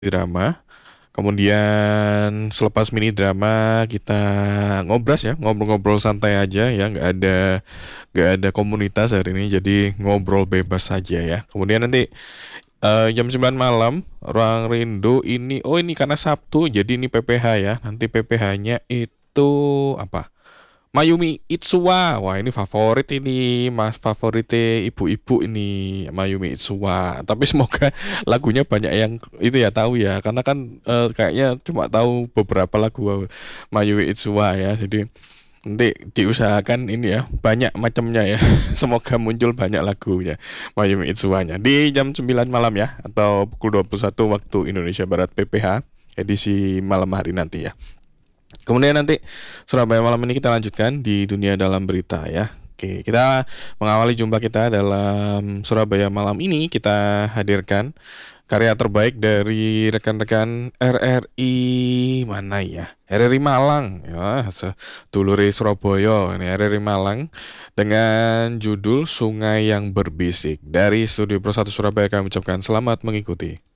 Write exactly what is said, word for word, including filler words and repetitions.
Drama. Kemudian selepas mini drama kita ngobras ya, ngobrol-ngobrol santai aja ya, nggak ada nggak ada komunitas hari ini, jadi ngobrol bebas saja ya. Kemudian nanti eh, jam sembilan malam, Ruang Rindu ini, oh ini karena Sabtu, jadi ini P P H ya. Nanti P P H-nya itu apa? Mayumi Itsuwa. Wah, ini favorit ini, Mas favoritnya ibu-ibu ini, Mayumi Itsuwa. Tapi semoga lagunya banyak yang itu ya tahu ya, karena kan eh, kayaknya cuma tahu beberapa lagu Mayumi Itsuwa ya. Jadi nanti diusahakan ini ya, banyak macamnya ya. Semoga muncul banyak lagunya Mayumi Itsuwanya di jam sembilan malam ya, atau pukul dua puluh satu waktu Indonesia Barat P P H edisi malam hari nanti ya. Kemudian nanti Surabaya malam ini kita lanjutkan di dunia dalam berita ya. Oke, kita mengawali jumpa kita dalam Surabaya malam ini, kita hadirkan karya terbaik dari rekan-rekan R R I mana ya? R R I Malang ya, sedulure Surabaya ini R R I Malang dengan judul Sungai yang Berbisik. Dari Studio Pro satu Surabaya kami ucapkan selamat mengikuti.